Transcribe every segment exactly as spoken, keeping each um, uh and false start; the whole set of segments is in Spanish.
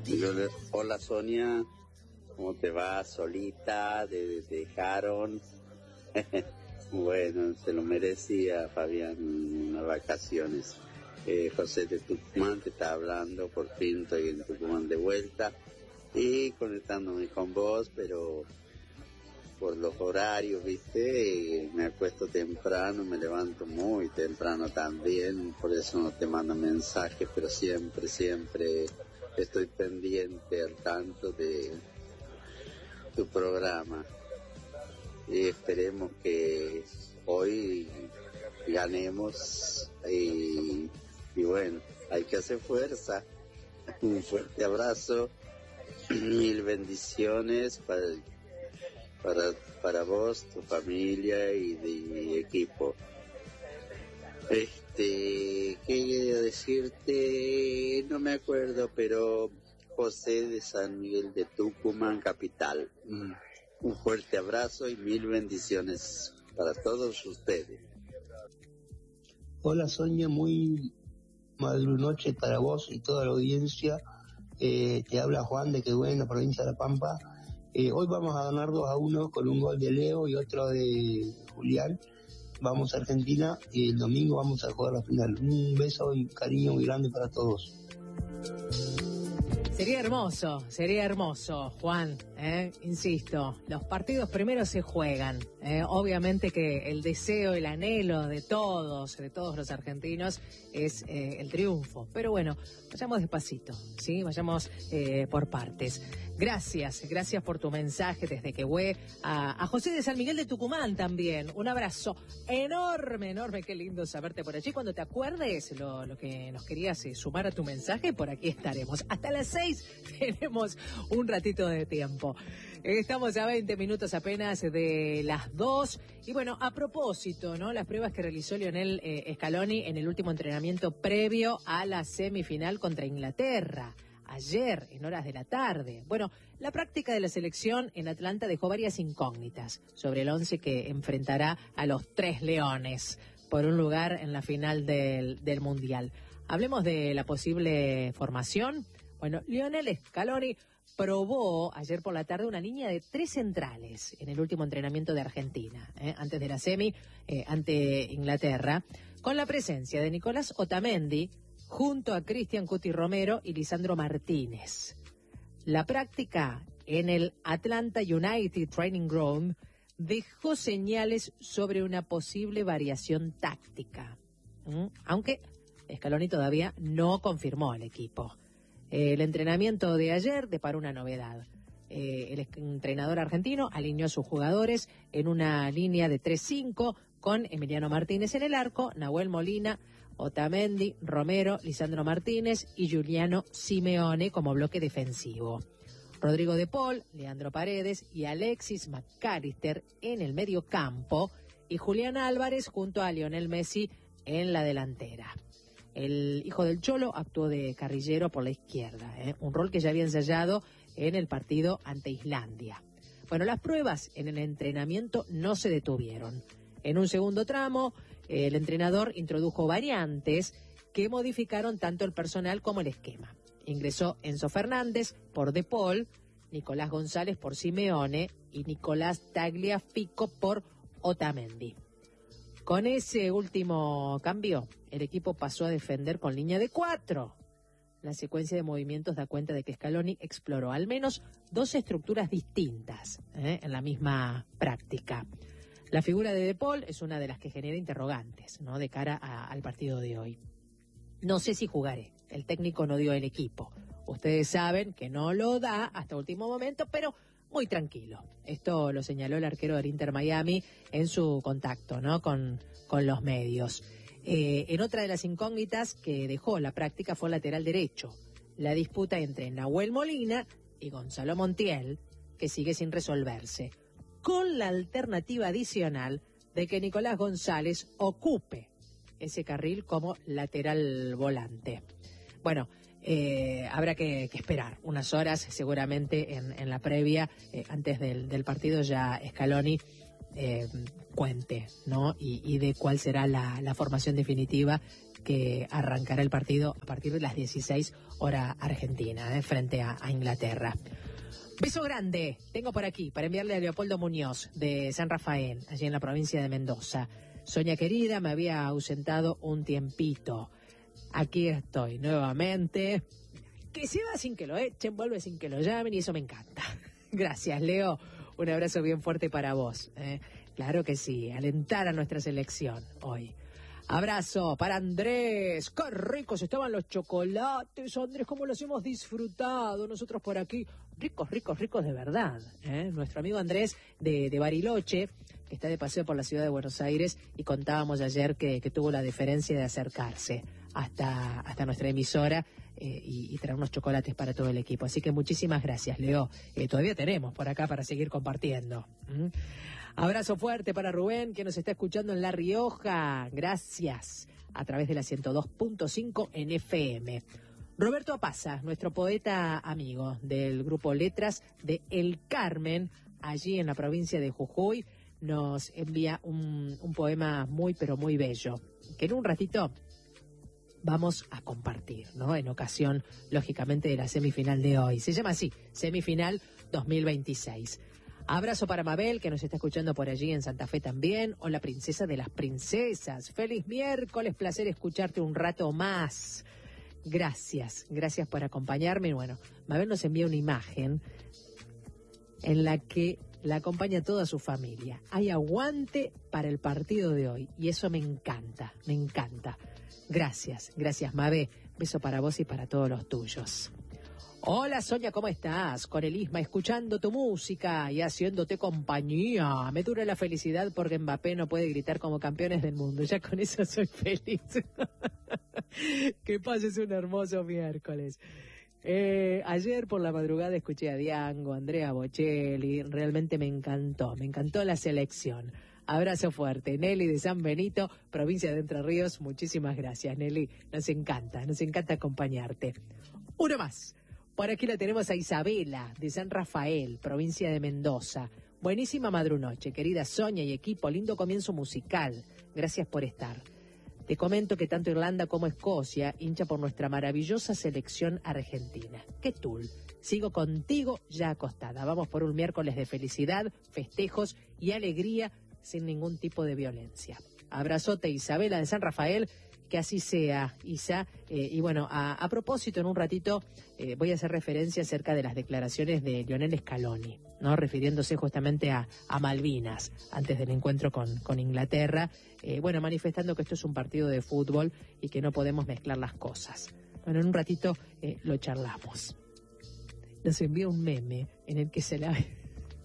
Yo le- Hola Sonia, ¿cómo te va? Solita, te, te dejaron. Bueno, se lo merecía Fabián, unas vacaciones. Eh, José de Tucumán te está hablando, por fin estoy en Tucumán de vuelta y conectándome con vos, pero por los horarios, viste, eh, me acuesto temprano, me levanto muy temprano también, por eso no te mando mensajes, pero siempre, siempre estoy pendiente al tanto de tu programa y esperemos que hoy ganemos y, y bueno, hay que hacer fuerza. Un fuerte abrazo, mil bendiciones para, para, para vos, tu familia y de equipo. Este, ¿qué quería decirte? No me acuerdo, pero José de San Miguel de Tucumán, capital. Mm. Un fuerte abrazo y mil bendiciones para todos ustedes. Hola Sonia, muy madrunoche para vos y toda la audiencia. Eh, te habla Juan de Quebuena, provincia de La Pampa. Eh, hoy vamos a ganar dos a uno con un gol de Leo y otro de Julián. Vamos a Argentina y el domingo vamos a jugar la final. Un beso y cariño muy grande para todos. Sería hermoso, sería hermoso, Juan, ¿eh? Insisto, los partidos primero se juegan, ¿eh? Obviamente que el deseo, el anhelo de todos, de todos los argentinos es eh, el triunfo, pero bueno, vayamos despacito, ¿sí? Vayamos eh, por partes. Gracias, gracias por tu mensaje desde Quehue a, a José de San Miguel de Tucumán también. Un abrazo enorme, enorme, qué lindo saberte por allí. Cuando te acuerdes lo, lo que nos querías eh, sumar a tu mensaje, por aquí estaremos. Hasta las seis tenemos un ratito de tiempo. Estamos a veinte minutos apenas de las dos. Y bueno, a propósito, ¿no? Las pruebas que realizó Lionel eh, Scaloni en el último entrenamiento previo a la semifinal contra Inglaterra. Ayer, en horas de la tarde. Bueno, la práctica de la selección en Atlanta dejó varias incógnitas sobre el once que enfrentará a los Tres Leones por un lugar en la final del, del Mundial. Hablemos de la posible formación. Bueno, Lionel Scaloni probó ayer por la tarde una línea de tres centrales en el último entrenamiento de Argentina, ¿eh? antes de la semi, eh, ante Inglaterra, con la presencia de Nicolás Otamendi, junto a Cristian Cuti Romero y Lisandro Martínez. La práctica en el Atlanta United Training Ground dejó señales sobre una posible variación táctica, ¿Mm? aunque Scaloni todavía no confirmó al equipo. El entrenamiento de ayer deparó una novedad. Eh, el entrenador argentino alineó a sus jugadores en una línea de tres cinco con Emiliano Martínez en el arco, Nahuel Molina, Otamendi, Romero, Lisandro Martínez y Giuliano Simeone como bloque defensivo. Rodrigo de Paul, Leandro Paredes y Alexis McAllister en el medio campo y Julián Álvarez junto a Lionel Messi en la delantera. El hijo del Cholo actuó de carrilero por la izquierda, ¿eh? un rol que ya había ensayado en el partido ante Islandia. Bueno, las pruebas en el entrenamiento no se detuvieron. En un segundo tramo, el entrenador introdujo variantes que modificaron tanto el personal como el esquema. Ingresó Enzo Fernández por De Paul, Nicolás González por Simeone y Nicolás Tagliafico por Otamendi. Con ese último cambio, el equipo pasó a defender con línea de cuatro. La secuencia de movimientos da cuenta de que Scaloni exploró al menos dos estructuras distintas ¿eh? en la misma práctica. La figura de De Paul es una de las que genera interrogantes, ¿no? de cara a, al partido de hoy. No sé si jugaré. El técnico no dio el equipo. Ustedes saben que no lo da hasta último momento, pero muy tranquilo. Esto lo señaló el arquero del Inter Miami en su contacto, ¿no? con, con los medios. Eh, en otra de las incógnitas que dejó la práctica fue el lateral derecho. La disputa entre Nahuel Molina y Gonzalo Montiel, que sigue sin resolverse, con la alternativa adicional de que Nicolás González ocupe ese carril como lateral volante. Bueno, eh, habrá que, que esperar unas horas seguramente en, en la previa, eh, antes del, del partido ya Scaloni eh, cuente, ¿no? Y, y de cuál será la, la formación definitiva que arrancará el partido a partir de las dieciséis hora argentina, ¿eh? frente a, a Inglaterra. Beso grande, tengo por aquí para enviarle a Leopoldo Muñoz de San Rafael, allí en la provincia de Mendoza. Soña querida, me había ausentado un tiempito. Aquí estoy nuevamente. Que se va sin que lo echen, vuelve sin que lo llamen y eso me encanta. Gracias, Leo. Un abrazo bien fuerte para vos. ¿eh? Claro que sí, alentar a nuestra selección hoy. Abrazo para Andrés. Qué ricos estaban los chocolates, Andrés, cómo los hemos disfrutado nosotros por aquí. Ricos, ricos, ricos de verdad. ¿eh? Nuestro amigo Andrés de, de Bariloche, que está de paseo por la ciudad de Buenos Aires, y contábamos ayer que, que tuvo la deferencia de acercarse hasta, hasta nuestra emisora eh, y, y traer unos chocolates para todo el equipo. Así que muchísimas gracias, Leo. Eh, todavía tenemos por acá para seguir compartiendo. ¿Mm? Abrazo fuerte para Rubén, que nos está escuchando en La Rioja. Gracias. A través de la ciento dos punto cinco en F M. Roberto Apaza, nuestro poeta amigo del grupo Letras de El Carmen, allí en la provincia de Jujuy, nos envía un, un poema muy, pero muy bello, que en un ratito vamos a compartir, ¿no? En ocasión, lógicamente, de la semifinal de hoy. Se llama así, Semifinal dos mil veintiséis. Abrazo para Mabel, que nos está escuchando por allí en Santa Fe también. Hola, princesa de las princesas. Feliz miércoles, placer escucharte un rato más. Gracias, gracias por acompañarme. Bueno, Mabel nos envía una imagen en la que la acompaña toda su familia. Hay aguante para el partido de hoy y eso me encanta, me encanta. Gracias, gracias, Mabel. Beso para vos y para todos los tuyos. Hola, Sonia, ¿cómo estás? Con el Isma, escuchando tu música y haciéndote compañía. Me dura la felicidad porque Mbappé no puede gritar como campeones del mundo. Ya con eso soy feliz. Que pases un hermoso miércoles. Eh, ayer por la madrugada escuché a Diango, Andrea Bocelli. Realmente me encantó, me encantó la selección. Abrazo fuerte. Nelly de San Benito, provincia de Entre Ríos. Muchísimas gracias, Nelly. Nos encanta, nos encanta acompañarte. Uno más. Por aquí la tenemos a Isabela, de San Rafael, provincia de Mendoza. Buenísima madrunoche, querida Sonia y equipo, lindo comienzo musical. Gracias por estar. Te comento que tanto Irlanda como Escocia hincha por nuestra maravillosa selección argentina. ¡Qué tul! Sigo contigo ya acostada. Vamos por un miércoles de felicidad, festejos y alegría sin ningún tipo de violencia. Abrazote, Isabela de San Rafael. Que así sea, Isa. Eh, y bueno, a, a propósito, en un ratito eh, voy a hacer referencia acerca de las declaraciones de Lionel Scaloni, ¿no? Refiriéndose justamente a, a Malvinas, antes del encuentro con, con Inglaterra. Eh, bueno, manifestando que esto es un partido de fútbol y que no podemos mezclar las cosas. Bueno, en un ratito eh, lo charlamos. Nos envía un meme en el que se la ve,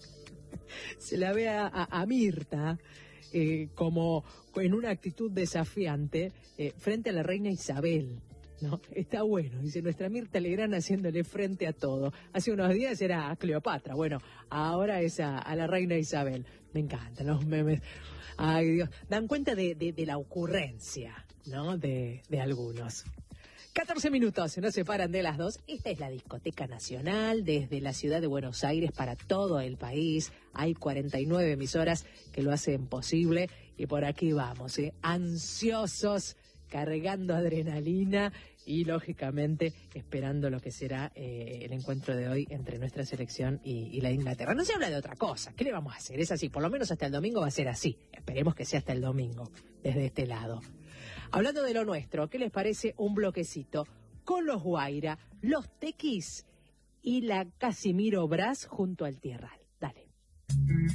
se la ve a, a, a Mirta, Eh, como en una actitud desafiante eh, frente a la reina Isabel, ¿no? Está bueno, dice nuestra Mirta Legrand haciéndole frente a todo. Hace unos días era a Cleopatra, bueno, ahora es a, a la reina Isabel. Me encantan los memes. Ay, Dios, dan cuenta de, de, de la ocurrencia, ¿no? De, de algunos. catorce minutos, no se paran de las dos. Esta es la Discoteca Nacional, desde la ciudad de Buenos Aires para todo el país. Hay cuarenta y nueve emisoras que lo hacen posible y por aquí vamos, ¿eh? Ansiosos, cargando adrenalina y lógicamente esperando lo que será eh, el encuentro de hoy entre nuestra selección y, y la de Inglaterra. No se habla de otra cosa, ¿qué le vamos a hacer? Es así, por lo menos hasta el domingo va a ser así. Esperemos que sea hasta el domingo, desde este lado. Hablando de lo nuestro, ¿qué les parece un bloquecito con los Guaira, los Tequis y la Casimiro Brás junto al Tierral? Dale.